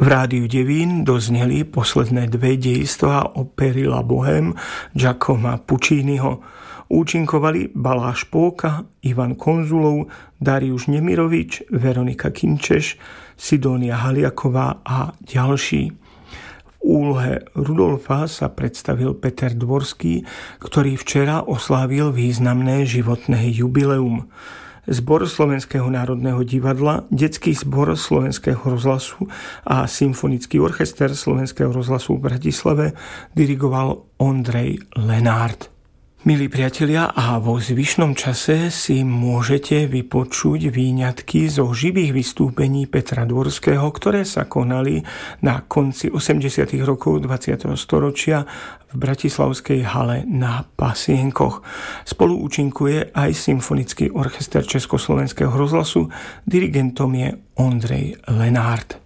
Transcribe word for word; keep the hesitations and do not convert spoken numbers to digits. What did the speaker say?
V rádiu Devín dozneli posledné dve dejstvá opery La Bohème Giacoma Pucciniho. Účinkovali Baláš Póka, Ivan Konzulov, Dariuš Nemirovič, Veronika Kinčeš, Sidónia Haliaková a ďalší. V úlohe Rudolfa sa predstavil Peter Dvorský, ktorý včera oslávil významné životné jubileum. Zbor Slovenského národného divadla, Detský zbor Slovenského rozhlasu a Symfonický orchester Slovenského rozhlasu v Bratislave dirigoval Ondrej Lenárd. Milí priatelia, a vo zvyšnom čase si môžete vypočuť výňatky zo živých vystúpení Petra Dvorského, ktoré sa konali na konci osemdesiatych rokov dvadsiateho storočia v bratislavskej hale na Pasienkoch. Spolu účinkuje aj Symfonický orchester Československého rozhlasu, dirigentom je Ondrej Lenárd.